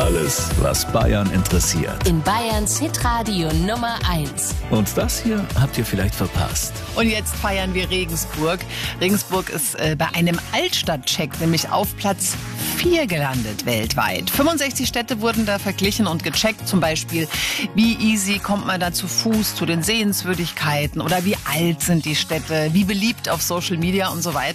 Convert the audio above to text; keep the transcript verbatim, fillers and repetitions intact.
Alles, was Bayern interessiert. In Bayerns Hitradio Nummer eins. Und das hier habt ihr vielleicht verpasst. Und jetzt feiern wir Regensburg. Regensburg ist äh, bei einem Altstadtcheck nämlich auf Platz vier gelandet weltweit. fünfundsechzig Städte wurden da verglichen und gecheckt. Zum Beispiel, wie easy kommt man da zu Fuß zu den Sehenswürdigkeiten oder wie alt sind die Städte, wie beliebt auf Social Media und so weiter.